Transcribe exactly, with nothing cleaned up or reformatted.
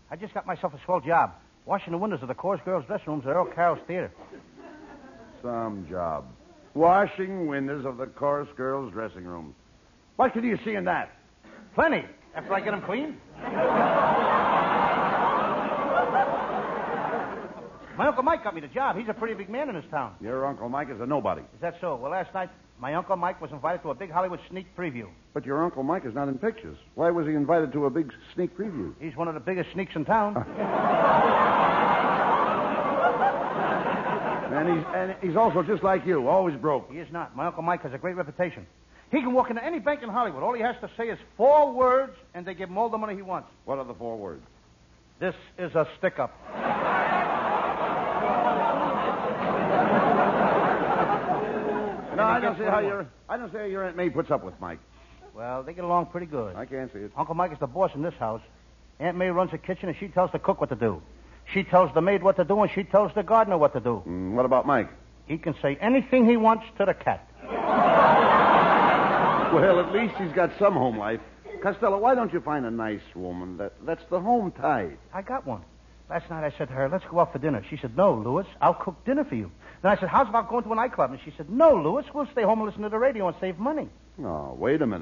I just got myself a swell job. Washing the windows of the chorus girls' dressing rooms at Earl Carroll's theater. Some job. Washing windows of the chorus girls' dressing rooms. What can you see in that? Plenty. After I get them clean. My Uncle Mike got me the job. He's a pretty big man in this town. Your Uncle Mike is a nobody. Is that so? Well, last night, my Uncle Mike was invited to a big Hollywood sneak preview. But your Uncle Mike is not in pictures. Why was he invited to a big sneak preview? He's one of the biggest sneaks in town. and, he's, and he's also just like you, always broke. He is not. My Uncle Mike has a great reputation. He can walk into any bank in Hollywood. All he has to say is four words, and they give him all the money he wants. What are the four words? This is a stick-up. No, I don't see how your I don't see how your Aunt May puts up with Mike. Well, they get along pretty good. I can't see it. Uncle Mike is the boss in this house. Aunt May runs the kitchen, and she tells the cook what to do. She tells the maid what to do, and she tells the gardener what to do. Mm, what about Mike? He can say anything he wants to the cat. Well, at least he's got some home life. Costello, why don't you find a nice woman? That That's the home type. I got one. Last night I said to her, let's go out for dinner. She said, no, Louis, I'll cook dinner for you. Then I said, how's about going to a nightclub? And she said, no, Louis, we'll stay home and listen to the radio and save money. Oh, wait a minute.